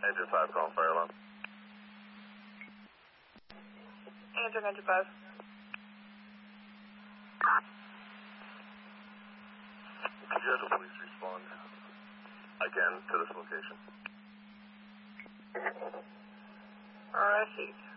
Engine 5 calling fire alarm. Answering engine 5. Could you have the police respond again to this location? Alright.